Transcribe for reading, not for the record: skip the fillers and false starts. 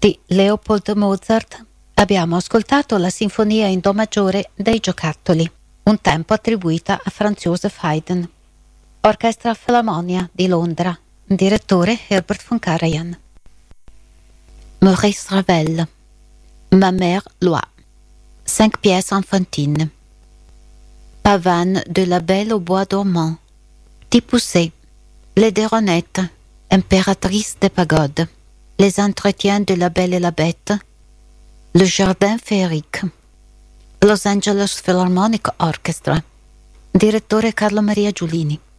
di Leopold Mozart abbiamo ascoltato la Sinfonia in Do maggiore dei Giocattoli, un tempo attribuita a Franz Joseph Haydn. Orchestra Filarmonia di Londra, direttore Herbert von Karajan. Maurice Ravel, Ma mère Loi, 5 pièces enfantines. Pavane de la Belle au bois dormant, Tipousset, Les Déronettes, Impératrice des pagodes, Les entretiens de la Belle et la Bête, Le Jardin féerique, Los Angeles Philharmonic Orchestra, direttore Carlo Maria Giulini.